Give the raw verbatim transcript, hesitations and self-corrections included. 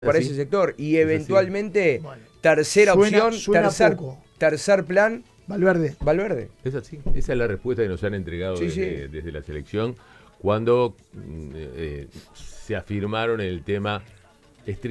para ¿Así? ese sector. Y ¿Es eventualmente, Bueno. tercera Suena- opción, suena tercer, poco. tercer plan, Valverde. Valverde. Es así. Esa es la respuesta que nos han entregado Sí, desde, sí. desde la selección cuando mm, eh, se afirmaron el tema